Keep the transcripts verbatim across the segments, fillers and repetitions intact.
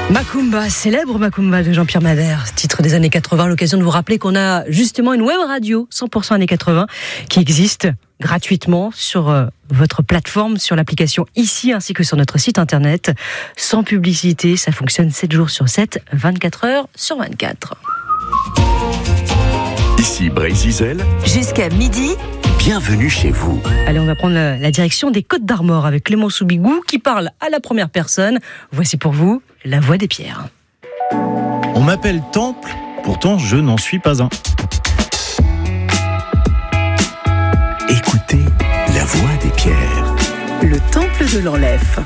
Macumba, célèbre Macumba de Jean-Pierre Madère, titre des années quatre-vingts, l'occasion de vous rappeler qu'on a justement une web radio cent pour cent années quatre-vingts qui existe gratuitement sur euh, votre plateforme, sur l'application ici ainsi que sur notre site internet, sans publicité, ça fonctionne sept jours sur sept, vingt-quatre heures sur vingt-quatre. Ici Brésil, jusqu'à midi. Bienvenue chez vous. Allez, on va prendre la, la direction des Côtes d'Armor avec Clément Soubigou qui parle à la première personne. Voici pour vous la voix des pierres. On m'appelle Temple, pourtant je n'en suis pas un. Écoutez la voix des pierres. Le temple de l'Enlève.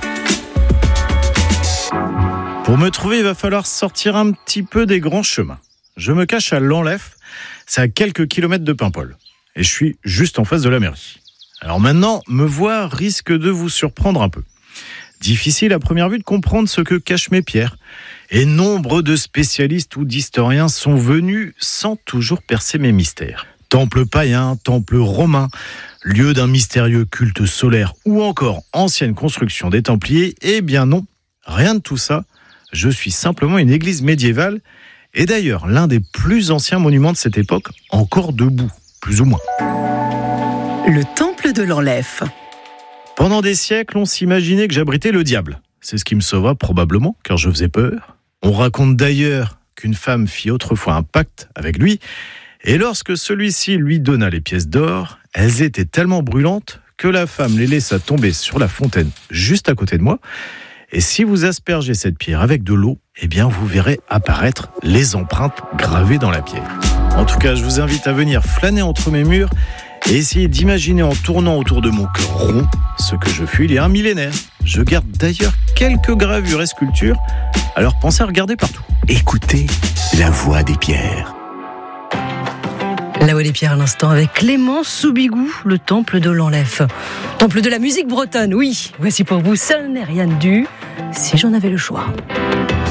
Pour me trouver, il va falloir sortir un petit peu des grands chemins. Je me cache à l'Enlève, c'est à quelques kilomètres de Paimpol. Et je suis juste en face de la mairie. Alors maintenant, me voir risque de vous surprendre un peu. Difficile à première vue de comprendre ce que cachent mes pierres. Et nombre de spécialistes ou d'historiens sont venus sans toujours percer mes mystères. Temple païen, temple romain, lieu d'un mystérieux culte solaire ou encore ancienne construction des Templiers, eh bien non, rien de tout ça. Je suis simplement une église médiévale et d'ailleurs l'un des plus anciens monuments de cette époque encore debout. Plus ou moins. Le temple de l'Enlève. Pendant des siècles, on s'imaginait que j'abritais le diable. C'est ce qui me sauva probablement, car je faisais peur. On raconte d'ailleurs qu'une femme fit autrefois un pacte avec lui, et lorsque celui-ci lui donna les pièces d'or, elles étaient tellement brûlantes que la femme les laissa tomber sur la fontaine juste à côté de moi. Et si vous aspergez cette pierre avec de l'eau, eh bien vous verrez apparaître les empreintes gravées dans la pierre. En tout cas, je vous invite à venir flâner entre mes murs et essayer d'imaginer en tournant autour de mon cœur rond ce que je fus il y a un millénaire. Je garde d'ailleurs quelques gravures et sculptures, alors pensez à regarder partout. Écoutez la voix des pierres. La voix des pierres à l'instant avec Clément Soubigou, le temple de l'Enlève. Temple de la musique bretonne, oui. Voici pour vous, ça n'est rien dû, si j'en avais le choix.